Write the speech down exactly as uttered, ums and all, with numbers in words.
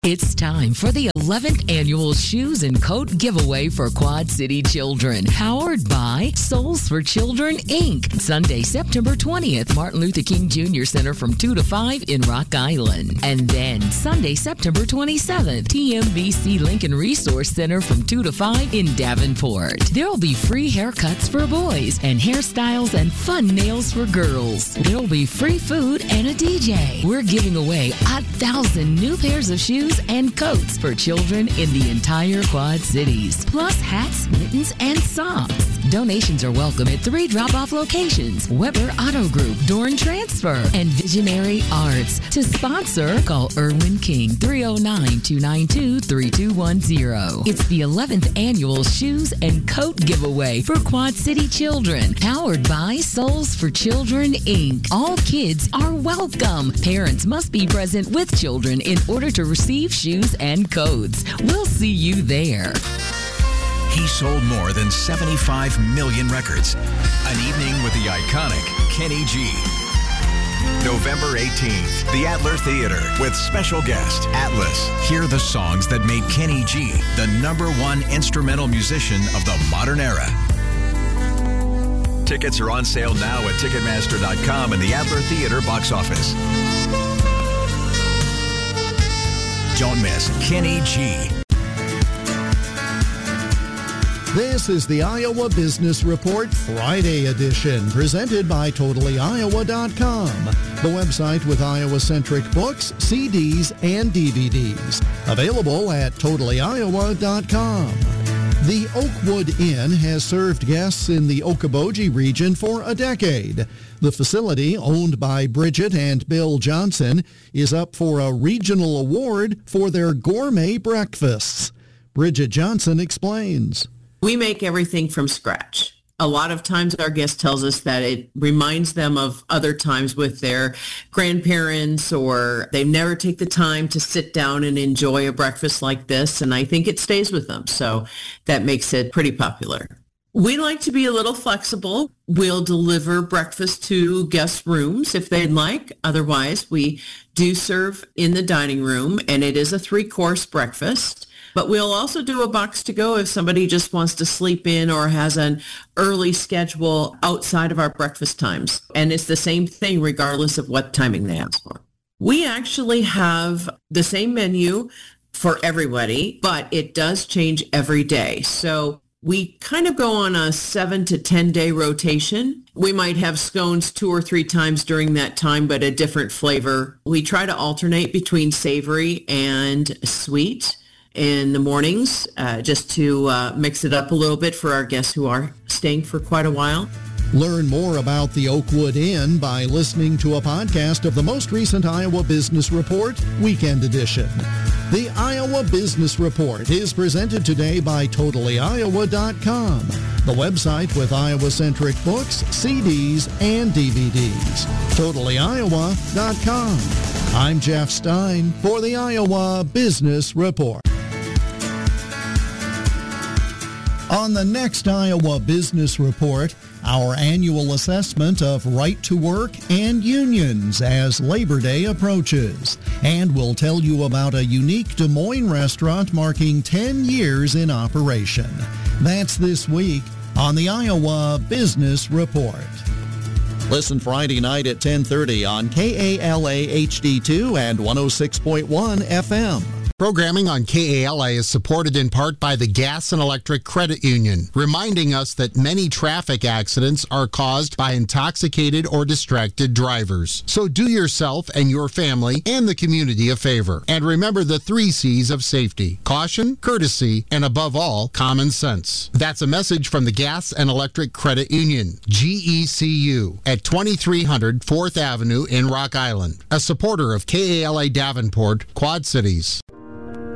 It's time for the eleventh annual Shoes and Coat Giveaway for Quad City Children, powered by Souls for Children, Incorporated. Sunday, September twentieth, Martin Luther King Junior Center from two to five in Rock Island. And then Sunday, September twenty-seventh, T M B C Lincoln Resource Center from two to five in Davenport. There'll be free haircuts for boys and hairstyles and fun nails for girls. There'll be free food and a D J. We're giving away a thousand new pairs of shoes and coats for children in the entire Quad Cities, plus hats, mittens, and socks. Donations are welcome at three drop-off locations: Weber Auto Group, Dorn Transfer, and Visionary Arts. To sponsor, call Erwin King, three oh nine, two nine two, three two one zero. It's the eleventh annual Shoes and Coat Giveaway for Quad City Children, powered by Souls for Children, Incorporated. All kids are welcome. Parents must be present with children in order to receive shoes and coats. We'll see you there. He sold more than seventy-five million records. An evening with the iconic Kenny G. November eighteenth, the Adler Theater with special guest Atlas. Hear the songs that made Kenny G the number one instrumental musician of the modern era. Tickets are on sale now at Ticketmaster dot com and the Adler Theater box office. Don't miss Kenny G. This is the Iowa Business Report Friday edition, presented by Totally Iowa dot com, the website with Iowa-centric books, C Ds, and D V Ds. Available at Totally Iowa dot com. The Oakwood Inn has served guests in the Okoboji region for a decade. The facility, owned by Bridget and Bill Johnson, is up for a regional award for their gourmet breakfasts. Bridget Johnson explains. We make everything from scratch. A lot of times our guest tells us that it reminds them of other times with their grandparents, or they never take the time to sit down and enjoy a breakfast like this, and I think it stays with them. So that makes it pretty popular. We like to be a little flexible. We'll deliver breakfast to guest rooms if they'd like. Otherwise, we do serve in the dining room, and it is a three-course breakfast. But we'll also do a box to go if somebody just wants to sleep in or has an early schedule outside of our breakfast times. And it's the same thing regardless of what timing they ask for. We actually have the same menu for everybody, but it does change every day. So we kind of go on a seven to ten day rotation. We might have scones two or three times during that time, but a different flavor. We try to alternate between savory and sweet in the mornings, uh, just to uh, mix it up a little bit for our guests who are staying for quite a while. Learn more about the Oakwood Inn by listening to a podcast of the most recent Iowa Business Report, Weekend Edition. The Iowa Business Report is presented today by Totally Iowa dot com, the website with Iowa-centric books, C Ds, and D V Ds. Totally Iowa dot com. I'm Jeff Stein for the Iowa Business Report. On the next Iowa Business Report, our annual assessment of right to work and unions as Labor Day approaches. And we'll tell you about a unique Des Moines restaurant marking ten years in operation. That's this week on the Iowa Business Report. Listen Friday night at ten thirty on K A L A H D two and one oh six point one F M. Programming on K A L A is supported in part by the Gas and Electric Credit Union, reminding us that many traffic accidents are caused by intoxicated or distracted drivers. So do yourself and your family and the community a favor. And remember the three C's of safety: caution, courtesy, and above all, common sense. That's a message from the Gas and Electric Credit Union, G E C U, at twenty-three hundred fourth Avenue in Rock Island. A supporter of K A L A Davenport, Quad Cities.